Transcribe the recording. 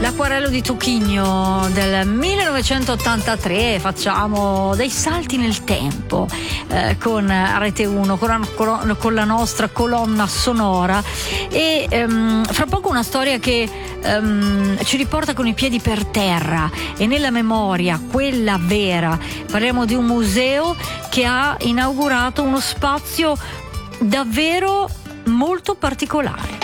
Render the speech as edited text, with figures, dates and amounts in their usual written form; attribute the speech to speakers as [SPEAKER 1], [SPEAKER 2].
[SPEAKER 1] L'acquarello di Tuchigno del 1983, facciamo dei salti nel tempo con Rete 1, con la nostra colonna sonora e fra poco una storia che ci riporta con i piedi per terra e nella memoria, quella vera. Parliamo di un museo che ha inaugurato uno spazio davvero molto particolare.